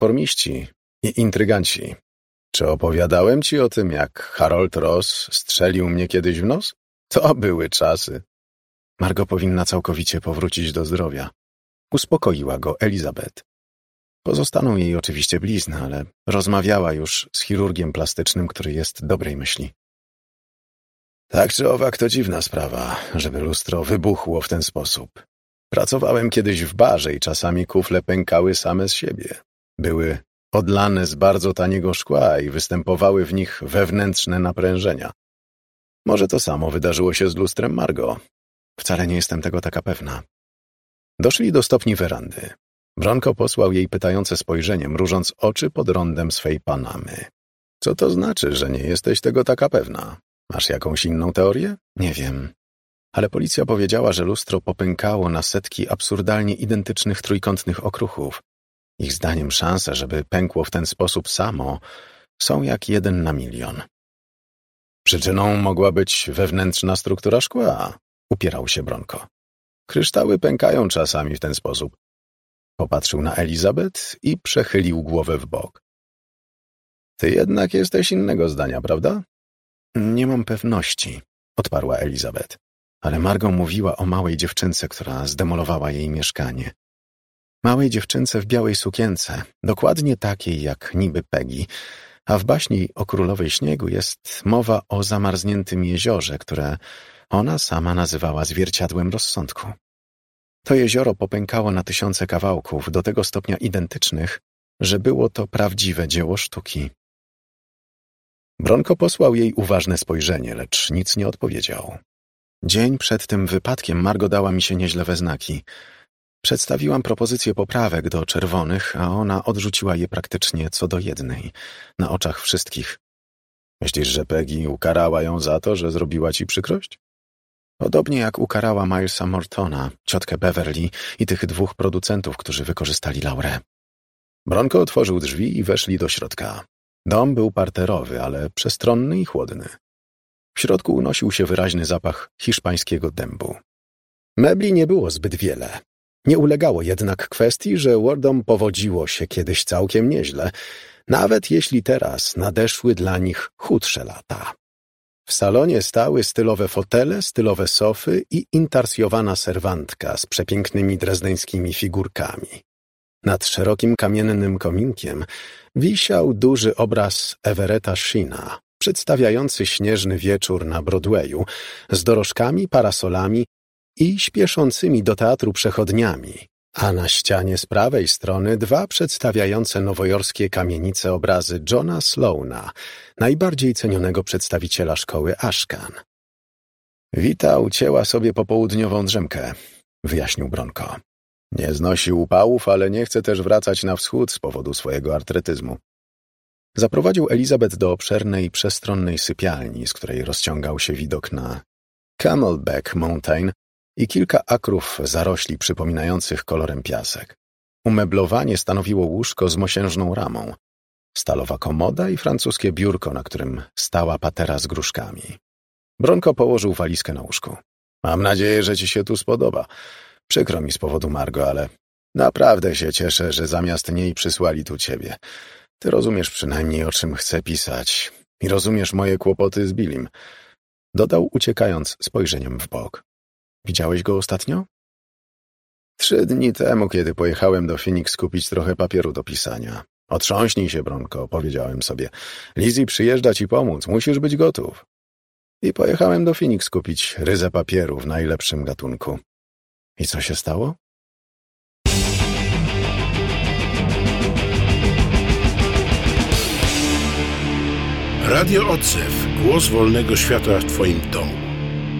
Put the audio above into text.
pormiści i intryganci. Czy opowiadałem ci o tym, jak Harold Ross strzelił mnie kiedyś w nos? To były czasy. Margo powinna całkowicie powrócić do zdrowia. Uspokoiła go Elizabeth. Pozostaną jej oczywiście blizny, ale rozmawiała już z chirurgiem plastycznym, który jest dobrej myśli. Tak czy owak to dziwna sprawa, żeby lustro wybuchło w ten sposób. Pracowałem kiedyś w barze i czasami kufle pękały same z siebie. Były odlane z bardzo taniego szkła i występowały w nich wewnętrzne naprężenia. Może to samo wydarzyło się z lustrem Margo. Wcale nie jestem tego taka pewna. Doszli do stopni werandy. Bronco posłał jej pytające spojrzenie, mrużąc oczy pod rondem swej Panamy. Co to znaczy, że nie jesteś tego taka pewna? Masz jakąś inną teorię? Nie wiem. Ale policja powiedziała, że lustro popękało na setki absurdalnie identycznych trójkątnych okruchów. Ich zdaniem szanse, żeby pękło w ten sposób samo, są jak 1 na 1 000 000. Przyczyną mogła być wewnętrzna struktura szkła, upierał się Bronco. Kryształy pękają czasami w ten sposób. Popatrzył na Elizabeth i przechylił głowę w bok. Ty jednak jesteś innego zdania, prawda? Nie mam pewności, odparła Elizabeth. Ale Margo mówiła o małej dziewczynce, która zdemolowała jej mieszkanie. Małej dziewczynce w białej sukience, dokładnie takiej jak niby Peggy, a w baśni o Królowej Śniegu jest mowa o zamarzniętym jeziorze, które ona sama nazywała zwierciadłem rozsądku. To jezioro popękało na 1000 kawałków, do tego stopnia identycznych, że było to prawdziwe dzieło sztuki. Bronco posłał jej uważne spojrzenie, lecz nic nie odpowiedział. Dzień przed tym wypadkiem Margo dała mi się nieźle we znaki. Przedstawiłam propozycję poprawek do czerwonych, a ona odrzuciła je praktycznie co do jednej, na oczach wszystkich. Myślisz, że Peggy ukarała ją za to, że zrobiła ci przykrość? Podobnie jak ukarała Milesa Mortona, ciotkę Beverly i tych 2 producentów, którzy wykorzystali Laurę. Bronco otworzył drzwi i weszli do środka. Dom był parterowy, ale przestronny i chłodny. W środku unosił się wyraźny zapach hiszpańskiego dębu. Mebli nie było zbyt wiele. Nie ulegało jednak kwestii, że Wardom powodziło się kiedyś całkiem nieźle, nawet jeśli teraz nadeszły dla nich chudsze lata. W salonie stały stylowe fotele, stylowe sofy i intarsjowana serwantka z przepięknymi drezdeńskimi figurkami. Nad szerokim kamiennym kominkiem wisiał duży obraz Everetta Sheena, przedstawiający śnieżny wieczór na Broadwayu z dorożkami, parasolami i śpieszącymi do teatru przechodniami, a na ścianie z prawej strony 2 przedstawiające nowojorskie kamienice obrazy Johna Sloana, najbardziej cenionego przedstawiciela szkoły Ashcan. Wita ucięła sobie popołudniową drzemkę, wyjaśnił Bronco. Nie znosi upałów, ale nie chce też wracać na wschód z powodu swojego artretyzmu. Zaprowadził Elizabeth do obszernej, przestronnej sypialni, z której rozciągał się widok na Camelback Mountain i kilka akrów zarośli przypominających kolorem piasek. Umeblowanie stanowiło łóżko z mosiężną ramą, stalowa komoda i francuskie biurko, na którym stała patera z gruszkami. Bronco położył walizkę na łóżku. Mam nadzieję, że ci się tu spodoba. Przykro mi z powodu Margo, ale naprawdę się cieszę, że zamiast niej przysłali tu ciebie. Ty rozumiesz przynajmniej, o czym chcę pisać i rozumiesz moje kłopoty z Billim. Dodał, uciekając spojrzeniem w bok. Widziałeś go ostatnio? 3 dni temu, kiedy pojechałem do Phoenix kupić trochę papieru do pisania. Otrząśnij się, Bronco, powiedziałem sobie. Lizzie przyjeżdża ci pomóc, musisz być gotów. I pojechałem do Phoenix kupić ryzę papieru w najlepszym gatunku. I co się stało? Radio Odzew. Głos wolnego świata w twoim domu.